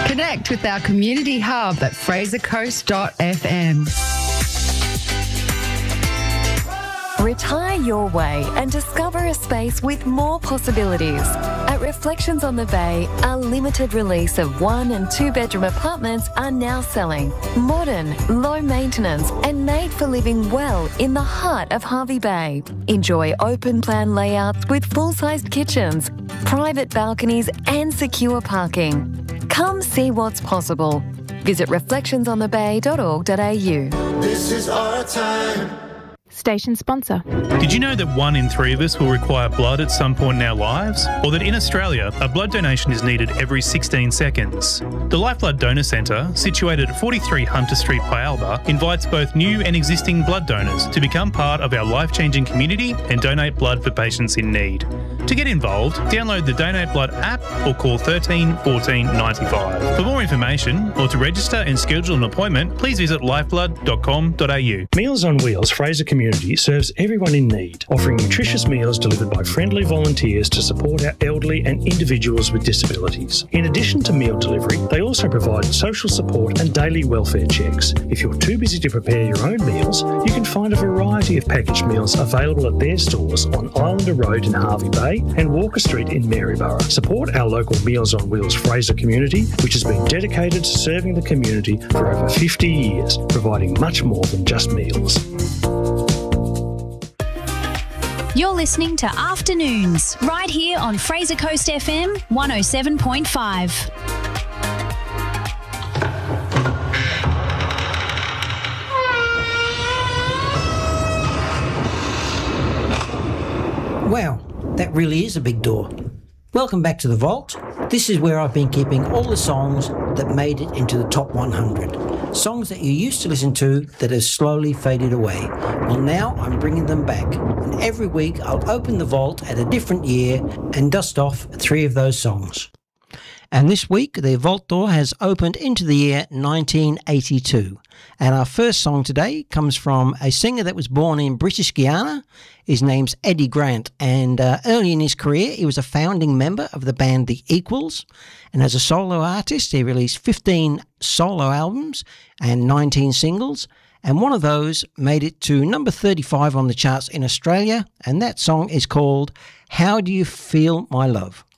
Connect with our community hub at frasercoast.fm. Retire your way and discover a space with more possibilities. At Reflections on the Bay, a limited release of 1 and 2 bedroom apartments are now selling. Modern, low maintenance and made for living well in the heart of Hervey Bay. Enjoy open plan layouts with full-sized kitchens, private balconies and secure parking. Come see what's possible. Visit reflectionsonthebay.org.au. This is our time. Station sponsor. Did you know that 1 in 3 of us will require blood at some point in our lives? Or that in Australia, a blood donation is needed every 16 seconds? The Lifeblood Donor Centre, situated at 43 Hunter Street, Pyalba, invites both new and existing blood donors to become part of our life-changing community and donate blood for patients in need. To get involved, download the Donate Blood app or call 13 14 95. For more information or to register and schedule an appointment, please visit lifeblood.com.au. Meals on Wheels Fraser Community serves everyone in need, offering nutritious meals delivered by friendly volunteers to support our elderly and individuals with disabilities. In addition to meal delivery, they also provide social support and daily welfare checks. If you're too busy to prepare your own meals, you can find a variety of packaged meals available at their stores on Islander Road in Hervey Bay and Walker Street in Maryborough. Support our local Meals on Wheels Fraser community, which has been dedicated to serving the community for over 50 years, providing much more than just meals. You're listening to Afternoons, right here on Fraser Coast FM 107.5. Wow, that really is a big door. Welcome back to The Vault. This is where I've been keeping all the songs that made it into the top 100. Songs that you used to listen to that have slowly faded away. Well, now I'm bringing them back. And every week I'll open the vault at a different year and dust off 3 of those songs. And this week, the vault door has opened into the year 1982. And our first song today comes from a singer that was born in British Guiana. His name's Eddie Grant, and early in his career, he was a founding member of the band The Equals. And as a solo artist, he released 15 solo albums and 19 singles. And one of those made it to number 35 on the charts in Australia. And that song is called How Do You Feel My Love?